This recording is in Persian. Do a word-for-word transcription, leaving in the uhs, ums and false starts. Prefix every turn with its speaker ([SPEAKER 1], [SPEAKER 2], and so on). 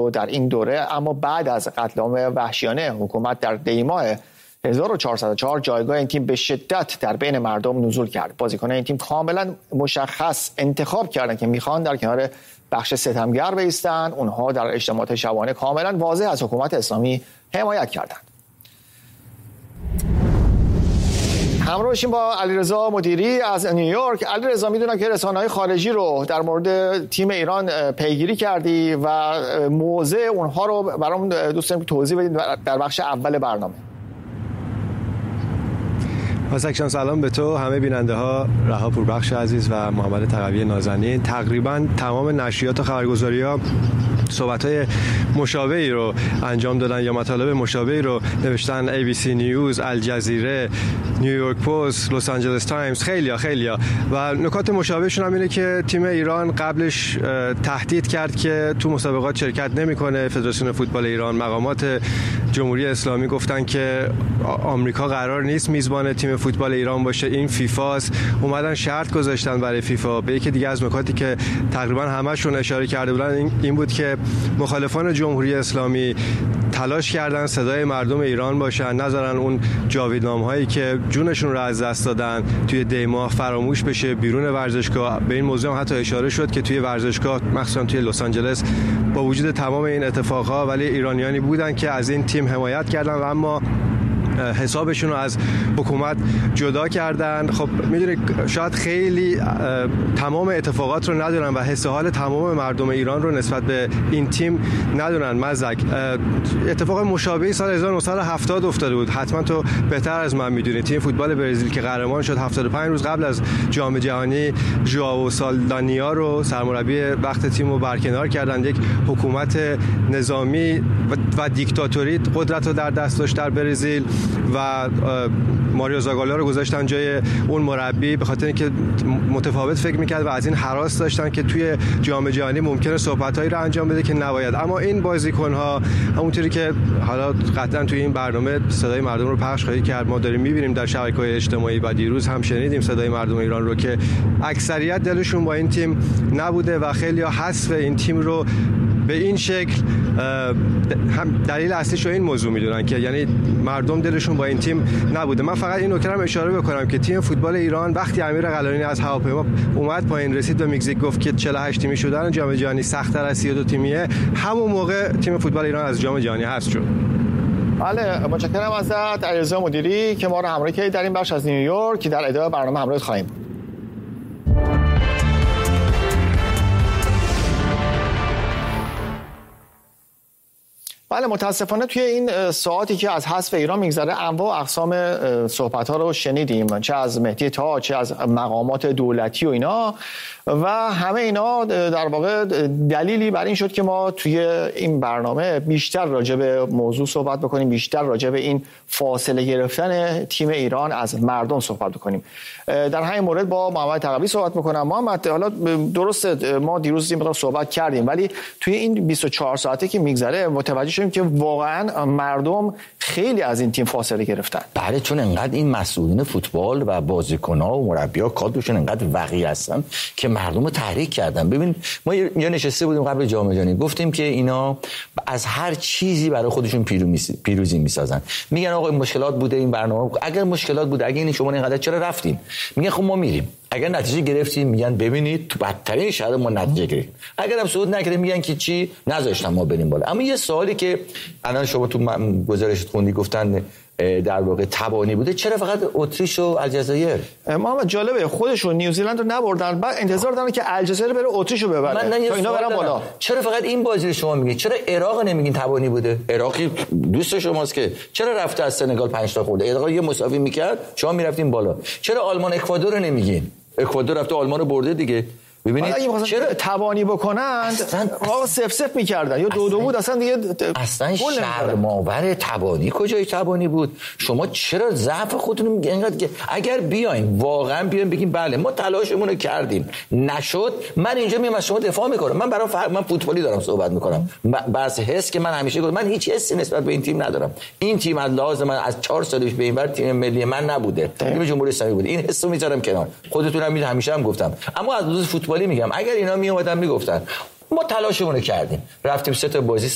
[SPEAKER 1] رو در این دوره، اما بعد از قتل عام وحشیانه حکومت در دی‌ماه هزار و چهارصد و چهار جایگاه این تیم به شدت در بین مردم نزول کرد. بازیکنان این تیم کاملا مشخص انتخاب کردن که میخوان در کنار بخش ستمگر بایستن. اونها در اجتماعات شبانه کاملا واضح از حکومت اسلامی حمایت کردند. همراه باشیم با علیرضا مدیری از نیویورک. علیرضا، میدونم که رسانه‌های خارجی رو در مورد تیم ایران پیگیری کردی و موضع اونها رو برام دوست دارم که توضیح بدید در بخش اول برنامه.
[SPEAKER 2] واسکشان سلام به تو، همه بیننده ها، رها پوربخش عزیز و محمد تقوی نازنین. تقریبا تمام نشریات و خبرگزاری ها صحبت‌های مشابهی رو انجام دادن یا مطالب مشابهی رو نوشتن. ای بی سی نیوز، الجزیره، نیویورک پست، لس آنجلس تایمز، خیلیا خیلیا و نکات مشابهشون هم اینه که تیم ایران قبلش تهدید کرد که تو مسابقات شرکت نمی‌کنه. فدراسیون فوتبال ایران، مقامات جمهوری اسلامی گفتن که آمریکا قرار نیست میزبان تیم فوتبال ایران باشه، این فیفاست. اومدن شرط گذاشتن برای فیفا. به یکی دیگه از نکاتی که تقریبا همشون اشاره کرده بودن این بود که مخالفان جمهوری اسلامی تلاش کردن صدای مردم ایران باشن، نذارن اون جاویدنام هایی که جونشون رو از دست دادن توی دی‌ماه فراموش بشه بیرون ورزشگاه. به این موضوع هم حتی اشاره شد که توی ورزشگاه مخصوصا توی لس آنجلس با وجود تمام این اتفاقها ولی ایرانیانی بودن که از این تیم حمایت کردن و اما حسابشون رو از حکومت جدا کردن. خب میدونید شاید خیلی تمام اتفاقات رو ندونن و حس حال تمام مردم ایران رو نسبت به این تیم ندونن. مزک اتفاق مشابهی سال هزار و نهصد و هفتاد افتاده بود، حتما تو بهتر از من میدونی. تیم فوتبال برزیل که قهرمان شد هفتاد و پنج روز قبل از جام جهانی ژائو سالدانیا رو سرمربی وقت تیم رو برکنار کردن. یک حکومت نظامی و دیکتاتوری قدرت رو در دست داشت در برزیل و ماریو زاگالا رو گذاشتن جای اون مربی به خاطر اینکه متفاوت فکر میکرد و از این هراس داشتن که توی جام جهانی ممکنه صحبتایی رو انجام بده که نباید. اما این بازیکن‌ها همونطوری که حالا قطعا توی این برنامه صدای مردم رو پخش خواهی کرد، ما داریم می‌بینیم در شبکه‌های اجتماعی و دیروز هم شنیدیم صدای مردم ایران رو که اکثریت دلشون با این تیم نبوده و خیلی‌ها حذف این تیم رو به این شکل هم دلیل اصلیش رو این موضوع میدونن که یعنی مردم دلشون با این تیم نبوده. من فقط این نکته رو اشاره بکنم که تیم فوتبال ایران وقتی امیر قلعانی از هواپیما اومد پایین رسید و میگزیک گفت که چهل و هشت تیمی شدن جام جهانی سخت‌تر از سی و دو تیمیه، همون موقع تیم فوتبال ایران از جام جهانی حذف شد.
[SPEAKER 1] بله، متشکرم ازت علیرضا مدیری که ما رو همراهی کردید در این بخش از نیویورک که در ادامه برنامه همراهت خواهیم بود. بله، متاسفانه توی این ساعاتی که از حذف ایران میگذره انواع اقسام صحبت ها رو شنیدیم، چه از مهدی تاج چه از مقامات دولتی و اینا، و همه اینا در واقع دلیلی بر این شد که ما توی این برنامه بیشتر راجع به موضوع صحبت بکنیم، بیشتر راجع به این فاصله گرفتن تیم ایران از مردم صحبت بکنیم. در همین مورد با محمد تقوی صحبت بکنم. محمد، حالا درسته ما دیروز این مقدار صحبت کردیم ولی توی این بیست و چهار ساعته که میگذره متوجه شدیم که واقعا مردم خیلی از این تیم فاصله گرفتن.
[SPEAKER 3] بله، چون انقدر این مسئولین فوتبال و بازیکن‌ها و مربی‌ها کادرشون انقدر وقیح هستن که مردم رو تحریک کردن. ببین ما یه نشسته بودیم قبل جام جهانی گفتیم که اینا از هر چیزی برای خودشون پیروزی میسازن. میگن آقا این مشکلات بوده این برنامه، اگر مشکلات بوده اگه این شما اینقدر چرا رفتیم؟ میگن خب ما میریم. اگر نتیجه گرفتیم میگن ببینید تو بدترین شرایط ما نتیجه گرفتیم. اگر هم صعود نکردیم میگن که چی نذاشتن ما بریم بالا. اما یه سوالی که الان شما تو گزارشت خوندی گفتن در واقع تبانی بوده، چرا فقط اتریش و الجزایر؟
[SPEAKER 1] محمد جالبه خودشون نیوزیلند رو نبردن، بعد انتظار دارن که الجزایر بره اتریش رو ببره تا اینا برن بالا.
[SPEAKER 3] چرا فقط این بازی رو شما میگید؟ چرا عراق نمیگین تبانی بوده؟ عراقی دوست شماست که چرا رفته از سنگال پنج تا خورده؟ عراق یه مساوی میکرد شما میرفتین بالا. چرا آلمان اکوادور رو نمیگین؟ اکوادور رفته آلمان رو برده دیگه. ببینید
[SPEAKER 1] چرا تبانی بکنند آقا سف سف میکردن یا دو دو بود اصلا دیگه
[SPEAKER 3] اصلا شرم‌آور. تبانی کجای تبانی بود؟ شما چرا ضعف خودتون میگین اینقدر؟ اگر بیاین واقعا بیاین بگین بله ما تلاشمون رو کردیم نشد، من اینجا میام از شما دفاع میکنم. من برای فر... من فوتبالی دارم صحبت میکنم، بس حس که من همیشه گفتم من هیچ حسی نسبت به این تیم ندارم. این تیم از لحاظ من از چهار سالش به این ور تیم ملی من نبوده، تیم جمهوری اسلامی بوده. این حسو میذارم کنار، خودتون هم همیشه هم گفتم. اما از لحاظ فوتبالی میگم اگر اینا می اومدن میگفتن ما تلاشمون رو کردیم، رفتیم سه تا بازی